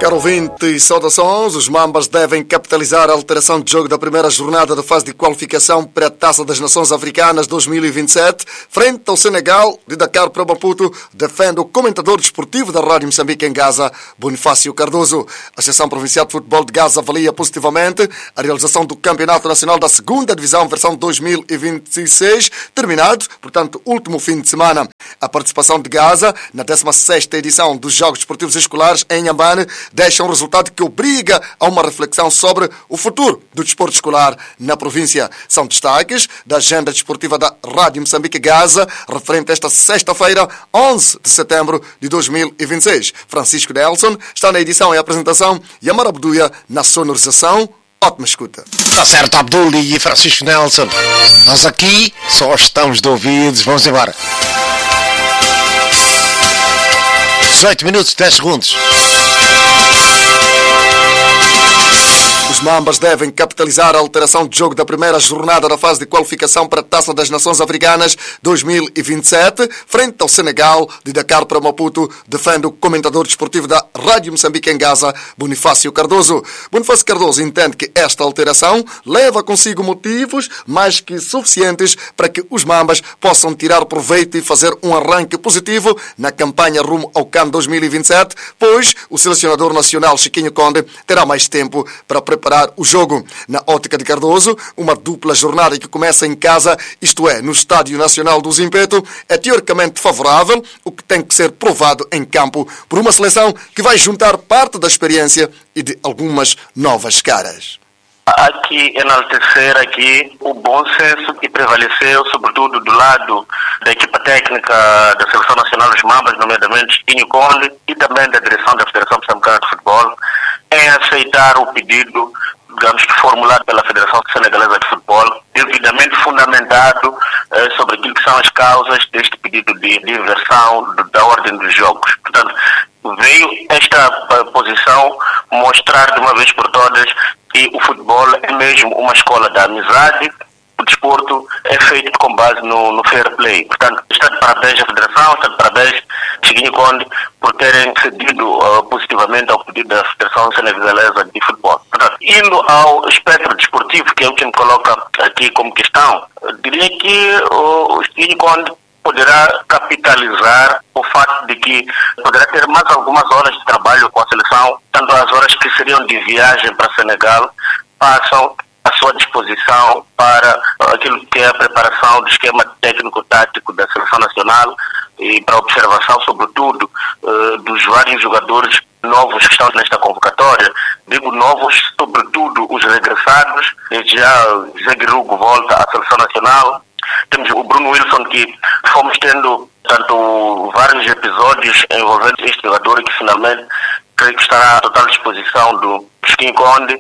Caro ouvinte, saudações. Os Mambas devem capitalizar a alteração de jogo da primeira jornada da fase de qualificação para a Taça das Nações Africanas 2027, frente ao Senegal. De Dakar para Maputo, defende o comentador desportivo da Rádio Moçambique em Gaza, Bonifácio Cardoso. A Associação Provincial de Futebol de Gaza avalia positivamente a realização do Campeonato Nacional da Segunda Divisão, versão 2026, terminado, portanto, último fim de semana. A participação de Gaza na 16ª edição dos Jogos Desportivos Escolares em Inhambane deixa um resultado que obriga a uma reflexão sobre o futuro do desporto escolar na província. São destaques da agenda desportiva da Rádio Moçambique Gaza, referente a esta sexta-feira, 11 de setembro de 2026. Francisco Nelson está na edição e apresentação e Amar Abduia na sonorização. Ótima escuta. Está certo, Abdul e Francisco Nelson. Nós aqui só estamos de ouvidos. Vamos embora. 18 minutos, 10 segundos. Os Mambas devem capitalizar a alteração de jogo da primeira jornada da fase de qualificação para a Taça das Nações Africanas 2027, frente ao Senegal. De Dakar para Maputo, defende o comentador desportivo da Rádio Moçambique em Gaza, Bonifácio Cardoso. Bonifácio Cardoso entende que esta alteração leva consigo motivos mais que suficientes para que os Mambas possam tirar proveito e fazer um arranque positivo na campanha rumo ao CAN 2027, pois o selecionador nacional Chiquinho Conde terá mais tempo para preparar o jogo. Na ótica de Cardoso, uma dupla jornada que começa em casa, isto é, no Estádio Nacional do Zimpeto, é teoricamente favorável, o que tem que ser provado em campo por uma seleção que vai juntar parte da experiência e de algumas novas caras. Aqui, enaltecer aqui o bom senso que prevaleceu, sobretudo do lado da equipa técnica da Seleção Nacional dos Mambas, nomeadamente Chiquinho Conde, e também da direção da Federação Moçambicana de Futebol, em aceitar o pedido, digamos que formulado pela Federação Senegalesa de Futebol, devidamente fundamentado sobre aquilo que são as causas deste pedido de inversão da ordem dos jogos. Portanto, veio esta posição mostrar de uma vez por todas que o futebol é mesmo uma escola da amizade. O desporto é feito com base no fair play. Portanto, está de parabéns à Federação, está de parabéns Chiquinho Conde por terem cedido positivamente ao pedido da Federação Senegalesa de Futebol. Portanto, indo ao espectro desportivo, que é o que me coloca aqui como questão, diria que o Chiquinho Conde poderá capitalizar o facto de que poderá ter mais algumas horas de trabalho com a seleção, tanto as horas que seriam de viagem para Senegal passam à sua disposição para aquilo que é a preparação do esquema técnico-tático da Seleção Nacional e para a observação, sobretudo, dos vários jogadores novos que estão nesta convocatória. Digo novos, sobretudo os regressados. Já José Guerrugo volta à Seleção Nacional. Temos o Bruno Wilson, que fomos tendo tanto vários episódios envolvendo este jogador e que finalmente creio que estará à total disposição do Chiquinho Conde.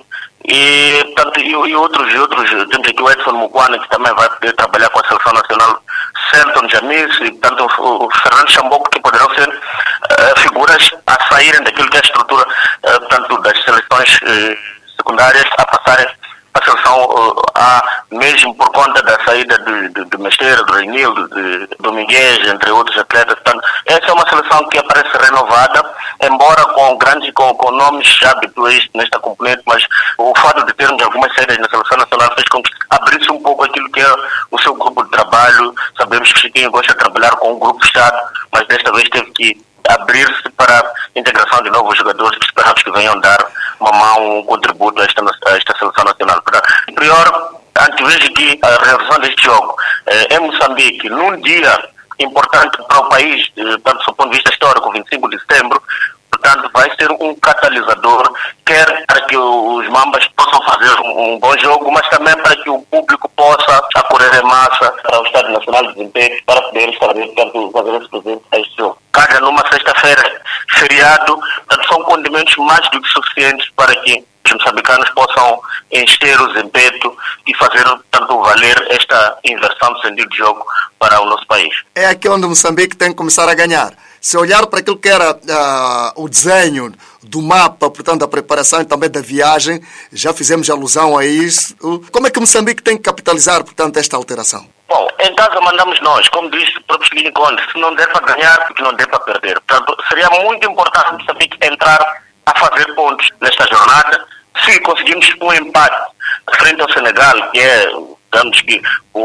E outros, temos aqui o Edson Mukwana, que também vai poder trabalhar com a Seleção Nacional, Celton Jamis, e tanto o Fernando Chamboco, que poderão ser figuras a saírem daquilo que é a estrutura tanto das seleções secundárias a passarem para a seleção mesmo por conta da saída do Mesteiro, do Reinildo, do Domingues, entre outros atletas. Portanto, essa é uma seleção que aparece renovada, embora com nomes já habituais nesta componente, mas o fato de termos algumas saídas na Seleção Nacional fez com que abrisse um pouco aquilo que é o seu grupo de trabalho. Sabemos que Chiquinho gosta de trabalhar com um grupo fechado, mas desta vez teve que abrir-se para a integração de novos jogadores que esperamos que venham dar uma mão, um contributo a esta Seleção Nacional. Em prior, antevejo que a realização deste jogo em Moçambique, num dia importante para o país, tanto do ponto de vista histórico, 25 de setembro, portanto, vai ser um catalisador, quer para que os Mambas possam fazer um bom jogo, mas também para que o público possa acorrer em massa para o Estádio Nacional de Desempenho para poder fazer esse presente a este jogo. Cada numa sexta-feira, feriado, portanto, são condimentos mais do que suficientes para que os moçambicanos possam encher o Zimpeto e fazer tanto valer esta inversão do sentido de jogo para o nosso país. É aqui onde Moçambique tem que começar a ganhar. Se olhar para aquilo que era o desenho do mapa, portanto, da preparação e também da viagem, já fizemos alusão a isso. Como é que Moçambique tem que capitalizar, portanto, esta alteração? Bom, em casa mandamos nós, como disse o próprio Chiquinho Conde, se não der para ganhar, porque não der para perder. Portanto, seria muito importante Moçambique entrar a fazer pontos nesta jornada. Se conseguimos um empate frente ao Senegal, que é, digamos que,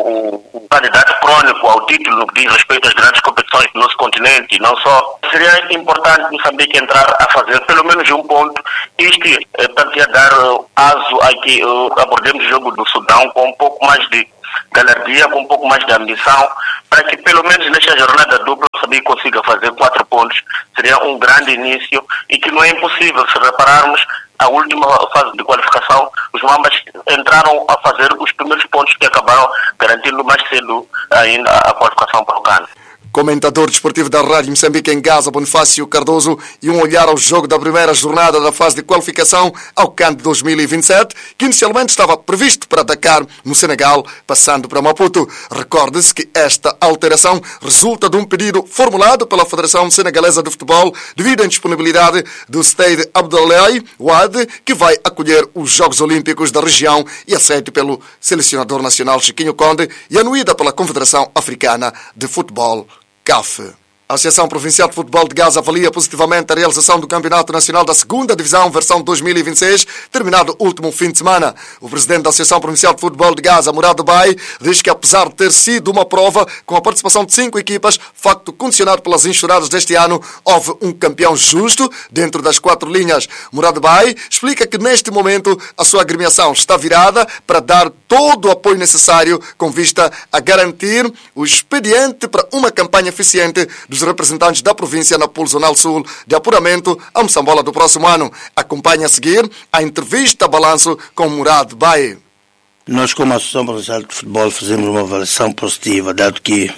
o candidato crônico ao título no que diz respeito às grandes competições do nosso continente e não só, seria importante Moçambique entrar a fazer pelo menos um ponto. Isto ia dar aso a que abordemos o jogo do Sudão com um pouco mais de galardia, com um pouco mais de ambição, para que pelo menos nesta jornada dupla Moçambique consiga fazer 4 pontos. Seria um grande início e que não é impossível. Se repararmos, a última fase de qualificação, os Mambas entraram a fazer os primeiros pontos que acabaram garantindo mais cedo ainda a qualificação para o CAN. Comentador desportivo da Rádio Moçambique em Gaza, Bonifácio Cardoso, e um olhar ao jogo da primeira jornada da fase de qualificação ao CAN de 2027, que inicialmente estava previsto para Dakar, no Senegal, passando para Maputo. Recorde-se que esta alteração resulta de um pedido formulado pela Federação Senegalesa de Futebol devido à indisponibilidade do Stade Abdoulaye Wade, que vai acolher os Jogos Olímpicos da região e aceito pelo selecionador nacional Chiquinho Conde e anuída pela Confederação Africana de Futebol, CAF. A Associação Provincial de Futebol de Gaza avalia positivamente a realização do Campeonato Nacional da 2ª Divisão, versão 2026, terminado o último fim de semana. O presidente da Associação Provincial de Futebol de Gaza, Murad Bay, diz que apesar de ter sido uma prova com a participação de 5 equipas, facto condicionado pelas enxurradas deste ano, houve um campeão justo dentro das 4 linhas. Murad Bay explica que neste momento a sua agremiação está virada para dar todo o apoio necessário com vista a garantir o expediente para uma campanha eficiente dos representantes da província na Pool Zonal Sul de apuramento a Moçambola do próximo ano. Acompanhe a seguir a entrevista a balanço com Murad Bay. Nós, como Associação Provincial de Futebol, fazemos uma avaliação positiva, dado que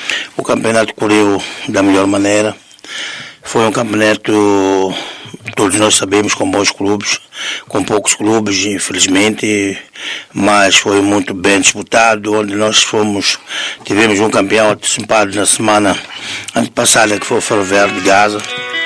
o campeonato correu da melhor maneira. Foi um campeonato, todos nós sabemos, com bons clubes, com poucos clubes, infelizmente, mas foi muito bem disputado, onde nós tivemos um campeão antecipado na semana antepassada, que foi o Ferroviário de Gaza,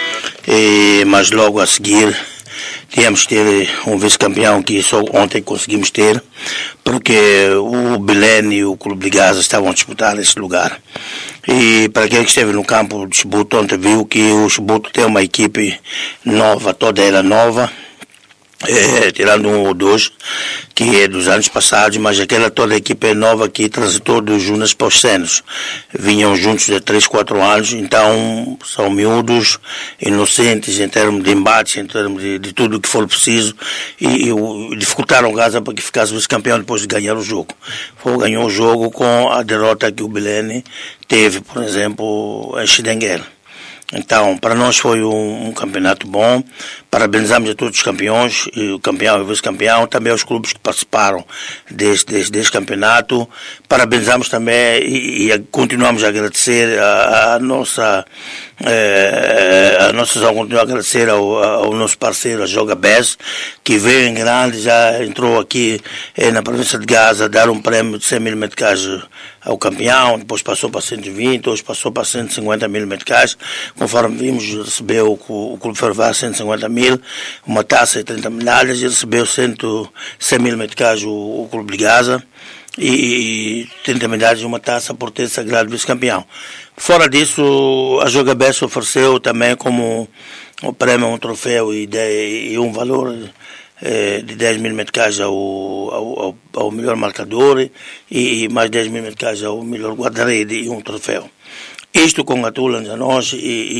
mas logo a seguir tínhamos que ter um vice-campeão que só ontem conseguimos ter, porque o Belém e o Clube de Gaza estavam a disputar esse lugar. E para quem esteve no campo de Chibouto, ontem viu que o Chibouto tem uma equipe nova, toda ela nova, tirando um ou dois, que é dos anos passados, mas toda a equipe é nova que transitou dos Junas para os Senos. Vinham juntos de 3, 4 anos, então são miúdos, inocentes em termos de embates, em termos de tudo o que for preciso, e dificultaram Gaza para que ficasse vice-campeão depois de ganhar o jogo. Ganhou o jogo com a derrota que o Belém teve, por exemplo, em Chidenguer. Então, para nós foi um campeonato bom. Parabenizamos a todos os campeões, o campeão e o vice-campeão, também aos clubes que participaram deste campeonato. Parabenizamos também e continuamos a agradecer a nossa continuar a agradecer ao nosso parceiro, a Joga BES, que veio em grande, já entrou aqui na província de Gaza, dar um prêmio de 100 mil meticais ao campeão, depois passou para 120, hoje passou para 150 mil meticais, conforme vimos, recebeu o Clube Ferroviário 150 mil, uma taça e 30 medalhas, e recebeu 100 mil meticais o Clube de Gaza, e 30 medalhas e uma taça por ter sagrado vice-campeão. Fora disso, a Joga BES ofereceu também como um prêmio, um troféu e um valor de 10 mil meticais ao melhor marcador e mais 10 mil meticais ao melhor guarda-rede e um troféu. Isto congratula-nos a nós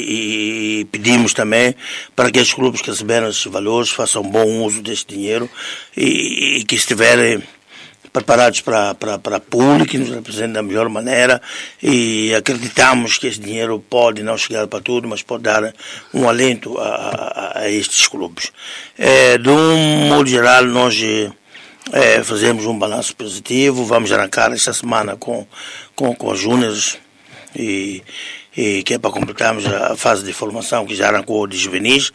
e pedimos também para que os clubes que receberam esses valores façam bom uso deste dinheiro e que estiverem preparados para público, que nos representa da melhor maneira, e acreditamos que esse dinheiro pode não chegar para tudo, mas pode dar um alento a estes clubes. De um modo geral, nós fazemos um balanço positivo. Vamos arrancar esta semana com os júniores, e que é para completarmos a fase de formação que já arrancou de juvenis,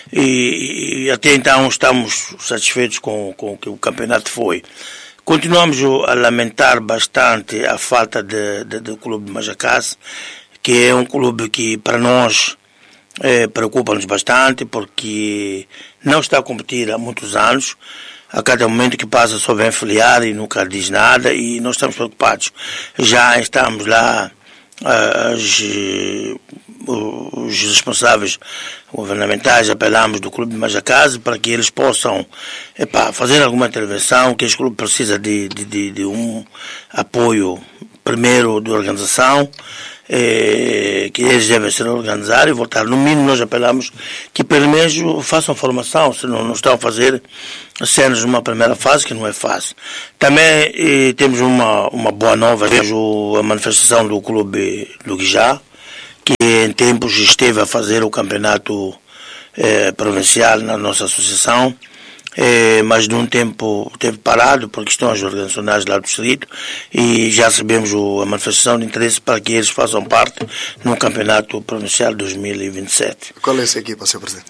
e até então estamos satisfeitos com o que o campeonato foi. Continuamos a lamentar bastante a falta do clube de Majacás, que é um clube que para nós preocupa-nos bastante, porque não está a competir há muitos anos. A cada momento que passa só vem filiar e nunca diz nada, e nós estamos preocupados. Já estamos lá os responsáveis governamentais, apelamos do Clube de Majacase para que eles possam fazer alguma intervenção, que este clube precisa de um apoio, primeiro, de organização, que eles devem ser organizados e voltar. No mínimo, nós apelamos que pelo menos façam formação, se não estão a fazer cenas numa primeira fase, que não é fácil. Também temos uma boa nova, vejo a manifestação do clube do Guijá, que em tempos esteve a fazer o campeonato provincial na nossa associação, mas de um tempo teve parado por questões organizacionais lá do distrito, e já recebemos a manifestação de interesse para que eles façam parte no campeonato provincial 2027. Qual é essa equipa, Sr. Presidente?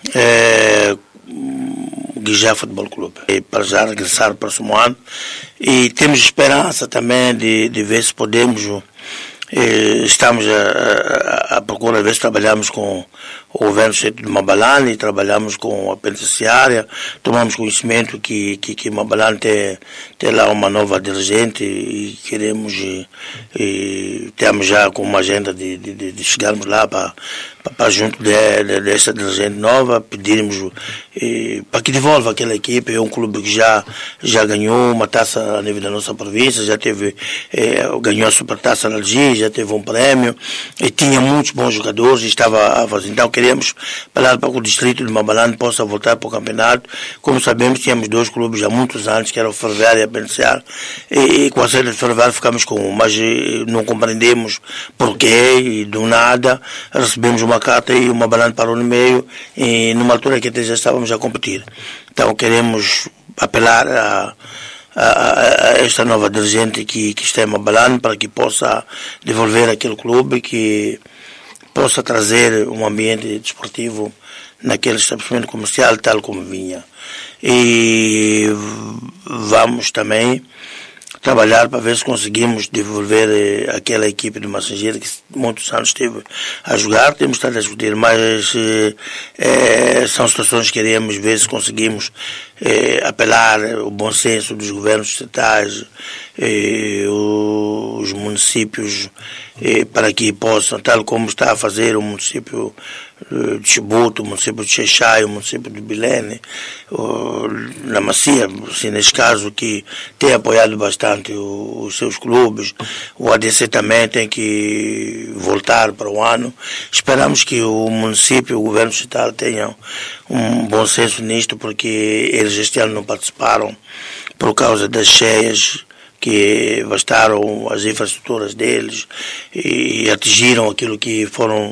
Guijá Futebol Clube. Para já regressar para o próximo ano, e temos esperança também de ver se podemos. Estamos à procura de ver se trabalhamos com o governo do Estado de Mabalane, trabalhamos com a penitenciária, tomamos conhecimento que Mabalane tem lá uma nova dirigente e queremos, temos já com uma agenda de chegarmos lá para junto desta dirigente nova, pedirmos para que devolva aquela equipe. É um clube que já ganhou uma taça a nível da nossa província, já ganhou a supertaça na Algi, já teve um prémio, e tinha muitos bons jogadores e estava a fazer. Então queremos falar para que o distrito de Mabalane possa voltar para o campeonato. Como sabemos, tínhamos dois clubes há muitos anos, que eram o Ferroviário e a Penitenciária, e com a saída de Ferroviário ficamos com um, mas não compreendemos porquê, e do nada recebemos uma carta e o Mabalane parou no meio, e numa altura que até já estávamos a competir. Então queremos apelar a esta nova dirigente que está em Mabalane para que possa devolver aquele clube, que possa trazer um ambiente desportivo naquele estabelecimento comercial tal como vinha. E vamos também trabalhar para ver se conseguimos devolver aquela equipe do Massageiro que muitos anos esteve a jogar. Temos estado a discutir, mas são situações que queremos ver se conseguimos apelar o bom senso dos governos estatais, os municípios, para que possam, tal como está a fazer o município de Chibuto, o município de Xexai, o município de Bilene, na Macia, assim, nesse caso, que tem apoiado bastante os seus clubes. O ADC também tem que voltar para o ano. Esperamos que o município, o governo estatal tenham um bom senso nisto, porque eles este ano não participaram por causa das cheias, que bastaram as infraestruturas deles e atingiram aquilo que foram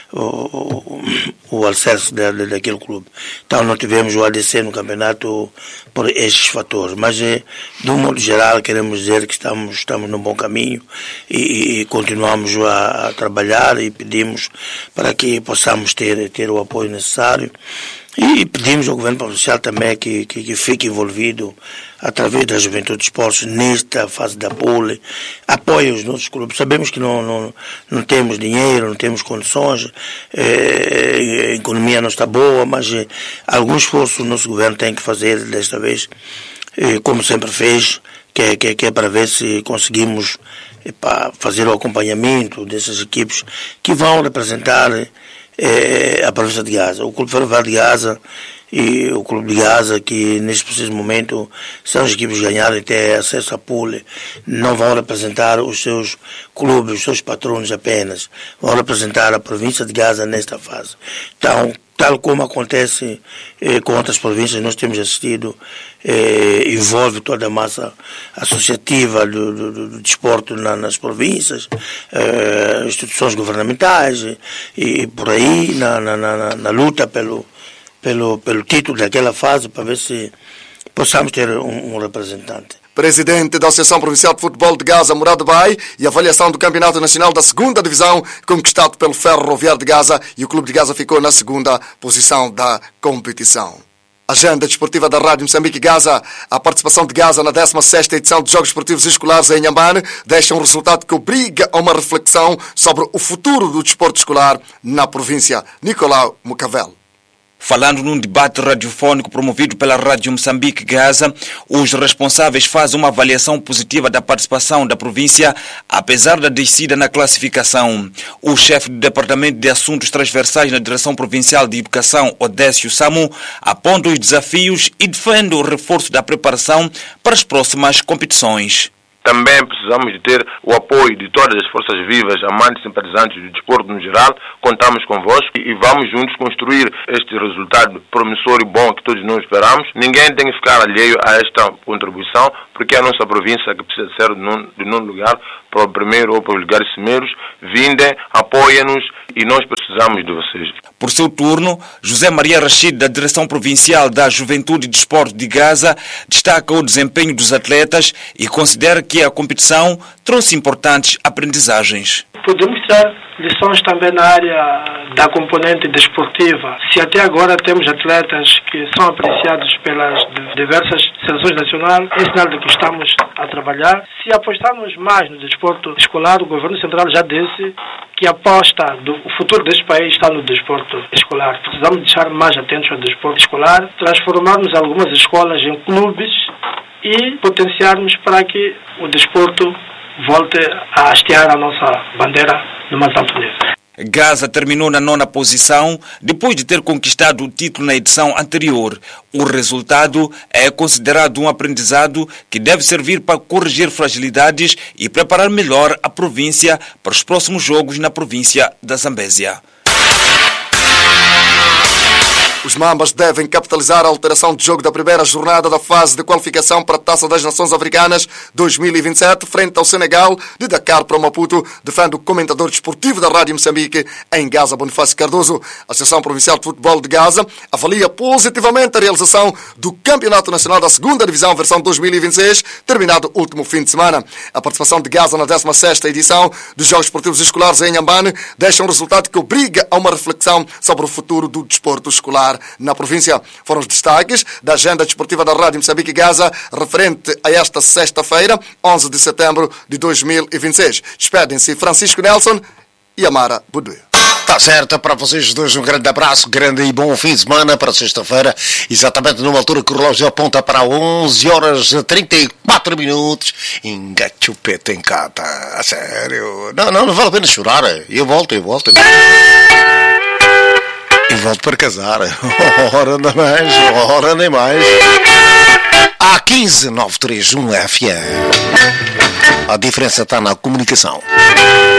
o alicerce daquele clube. Então não tivemos o ADC no campeonato por estes fatores, mas de um modo geral queremos dizer que estamos num bom caminho e continuamos a trabalhar, e pedimos para que possamos ter o apoio necessário. E pedimos ao governo provincial também que fique envolvido através da Juventude de Esportes nesta fase da pole, apoie os nossos clubes. Sabemos que não temos dinheiro, não temos condições, a economia não está boa, mas algum esforço o nosso governo tem que fazer desta vez, como sempre fez, que é para ver se conseguimos fazer o acompanhamento dessas equipes que vão representar a província de Gaza. O Clube Ferroviário de Gaza e o Clube de Gaza, que neste preciso momento são as equipes que ganharem até acesso à pole, não vão representar os seus clubes, os seus patronos apenas, vão representar a província de Gaza nesta fase. Então, tal como acontece com outras províncias, nós temos assistido, envolve toda a massa associativa do desporto nas províncias, instituições governamentais, e por aí na luta pelo título daquela fase, para ver se possamos ter um representante. Presidente da Associação Provincial de Futebol de Gaza, Murad Bay, e avaliação do Campeonato Nacional da 2ª Divisão, conquistado pelo Ferroviário de Gaza, e o Clube de Gaza ficou na 2ª posição da competição. Agenda desportiva da Rádio Moçambique Gaza. A participação de Gaza na 16ª edição de Jogos Esportivos Escolares em Inhambane deixa um resultado que obriga a uma reflexão sobre o futuro do desporto escolar na província. Nicolau Mucavel. Falando num debate radiofónico promovido pela Rádio Moçambique Gaza, os responsáveis fazem uma avaliação positiva da participação da província, apesar da descida na classificação. O chefe do Departamento de Assuntos Transversais na Direção Provincial de Educação, Odécio Samu, aponta os desafios e defende o reforço da preparação para as próximas competições. Também precisamos de ter o apoio de todas as forças vivas, amantes e simpatizantes do desporto no geral. Contamos convosco e vamos juntos construir este resultado promissor e bom que todos nós esperamos. Ninguém tem que ficar alheio a esta contribuição, porque é a nossa província que precisa ser de nono lugar para o primeiro ou para os lugares cimeiros. Vindem, apoiem-nos e nós precisamos de vocês. Por seu turno, José Maria Rachid, da Direção Provincial da Juventude e Desporto de Gaza, destaca o desempenho dos atletas e considera que a competição trouxe importantes aprendizagens. Podemos tirar lições também na área da componente desportiva. Se até agora temos atletas que são apreciados pelas diversas seleções nacionais, é sinal de que estamos a trabalhar. Se apostarmos mais no desporto escolar, o governo central já disse que a aposta do futuro deste país está no desporto escolar. Precisamos deixar mais atentos ao desporto escolar, transformarmos algumas escolas em clubes e potenciarmos para que o desporto volte a hastear a nossa bandeira no mais alto nível. Gaza terminou na 9ª posição depois de ter conquistado o título na edição anterior. O resultado é considerado um aprendizado que deve servir para corrigir fragilidades e preparar melhor a província para os próximos jogos na província da Zambésia. Os Mambas devem capitalizar a alteração de jogo da primeira jornada da fase de qualificação para a Taça das Nações Africanas 2027, frente ao Senegal, de Dakar para Maputo, defende o comentador desportivo da Rádio Moçambique em Gaza, Bonifácio Cardoso. A Associação Provincial de Futebol de Gaza avalia positivamente a realização do Campeonato Nacional da 2ª Divisão, versão 2026, terminado último fim de semana. A participação de Gaza na 16ª edição dos Jogos Esportivos Escolares em Inhambane deixa um resultado que obriga a uma reflexão sobre o futuro do desporto escolar na província. Foram os destaques da agenda desportiva da Rádio Moçambique Gaza referente a esta sexta-feira, 11 de setembro de 2026. Despedem-se Francisco Nelson e Amara Buduia. Tá certo, para vocês dois um grande abraço, grande e bom fim de semana para sexta-feira, exatamente numa altura que o relógio aponta para 11h34. Engachupeta em cata, a sério. Não vale a pena chorar, eu volto. E volto para casar. Ora nem mais. A15931 FM. A diferença está na comunicação.